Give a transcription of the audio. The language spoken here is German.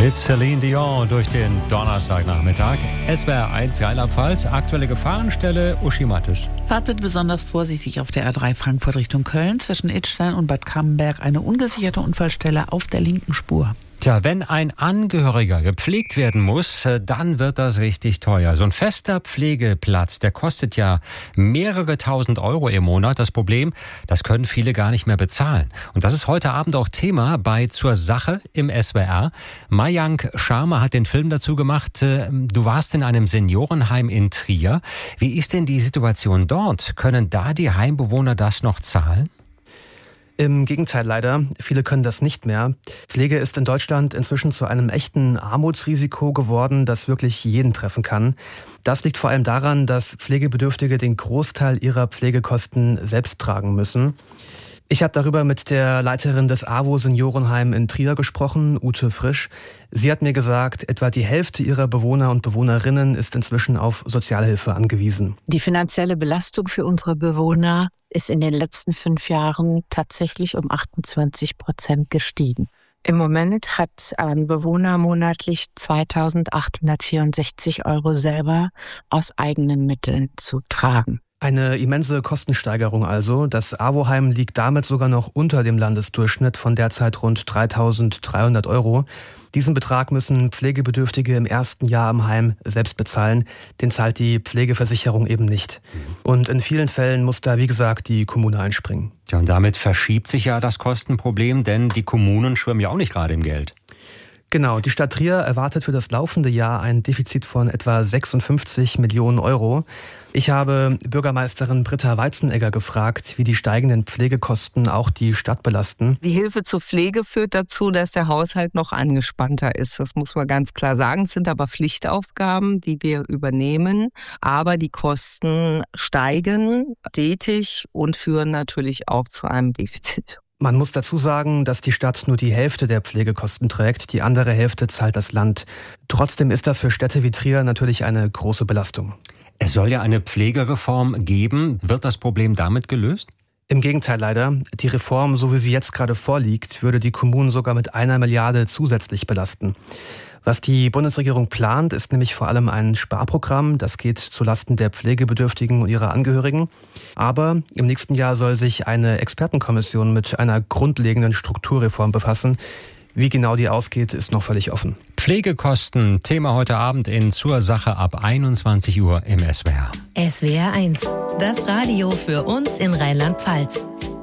Mit Celine Dion durch den Donnerstagnachmittag. SWR 1 Rheinland-Pfalz, aktuelle Gefahrenstelle Uschi Mattes. Fahrt bitte besonders vorsichtig auf der A3 Frankfurt Richtung Köln. Zwischen Idstein und Bad Cammenberg eine ungesicherte Unfallstelle auf der linken Spur. Tja, wenn ein Angehöriger gepflegt werden muss, dann wird das richtig teuer. So ein fester Pflegeplatz, der kostet ja mehrere tausend Euro im Monat. Das Problem, das können viele gar nicht mehr bezahlen. Und das ist heute Abend auch Thema bei Zur Sache im SWR. Mayank Sharma hat den Film dazu gemacht. Du warst in einem Seniorenheim in Trier. Wie ist denn die Situation dort? Können da die Heimbewohner das noch zahlen? Im Gegenteil leider. Viele können das nicht mehr. Pflege ist in Deutschland inzwischen zu einem echten Armutsrisiko geworden, das wirklich jeden treffen kann. Das liegt vor allem daran, dass Pflegebedürftige den Großteil ihrer Pflegekosten selbst tragen müssen. Ich habe darüber mit der Leiterin des AWO Seniorenheim in Trier gesprochen, Ute Frisch. Sie hat mir gesagt, etwa die Hälfte ihrer Bewohner und Bewohnerinnen ist inzwischen auf Sozialhilfe angewiesen. Die finanzielle Belastung für unsere Bewohner ist in den letzten 5 Jahren tatsächlich um 28% gestiegen. Im Moment hat ein Bewohner monatlich 2.864 Euro selber aus eigenen Mitteln zu tragen. Eine immense Kostensteigerung also. Das AWO-Heim liegt damit sogar noch unter dem Landesdurchschnitt von derzeit rund 3.300 Euro. Diesen Betrag müssen Pflegebedürftige im ersten Jahr im Heim selbst bezahlen. Den zahlt die Pflegeversicherung eben nicht. Und in vielen Fällen muss da, wie gesagt, die Kommune einspringen. Ja, und damit verschiebt sich ja das Kostenproblem, denn die Kommunen schwimmen ja auch nicht gerade im Geld. Genau, die Stadt Trier erwartet für das laufende Jahr ein Defizit von etwa 56 Millionen Euro. Ich habe Bürgermeisterin Britta Weizenegger gefragt, wie die steigenden Pflegekosten auch die Stadt belasten. Die Hilfe zur Pflege führt dazu, dass der Haushalt noch angespannter ist. Das muss man ganz klar sagen. Es sind aber Pflichtaufgaben, die wir übernehmen. Aber die Kosten steigen stetig und führen natürlich auch zu einem Defizit. Man muss dazu sagen, dass die Stadt nur die Hälfte der Pflegekosten trägt. Die andere Hälfte zahlt das Land. Trotzdem ist das für Städte wie Trier natürlich eine große Belastung. Es soll ja eine Pflegereform geben. Wird das Problem damit gelöst? Im Gegenteil leider. Die Reform, so wie sie jetzt gerade vorliegt, würde die Kommunen sogar mit 1 Milliarde zusätzlich belasten. Was die Bundesregierung plant, ist nämlich vor allem ein Sparprogramm. Das geht zulasten der Pflegebedürftigen und ihrer Angehörigen. Aber im nächsten Jahr soll sich eine Expertenkommission mit einer grundlegenden Strukturreform befassen. Wie genau die ausgeht, ist noch völlig offen. Pflegekosten, Thema heute Abend in Zur Sache ab 21 Uhr im SWR. SWR 1, das Radio für uns in Rheinland-Pfalz.